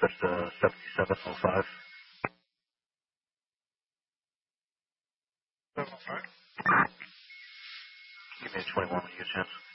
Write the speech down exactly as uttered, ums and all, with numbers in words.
Switch to seventy-seven oh five. seven oh five. Give me a twenty-one when you get a chance.